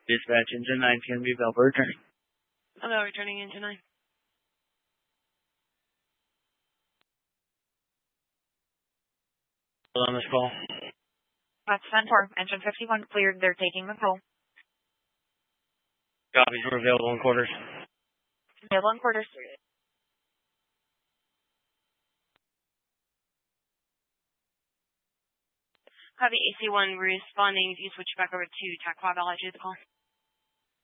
Dispatch engine 9 PNB Belleville returning. Hello, returning engine 9. Hold on this call. That's 10-4. Engine 51 cleared. They're taking the call. Copies were available in quarters. Available in quarters. Copy AC1 responding. You switch back over to TAC 5. I'll let you the call.